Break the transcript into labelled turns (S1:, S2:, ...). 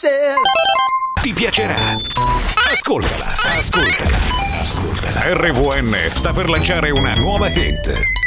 S1: myself.
S2: Ti piacerà. Ascoltala. RVN sta per lanciare una nuova hit.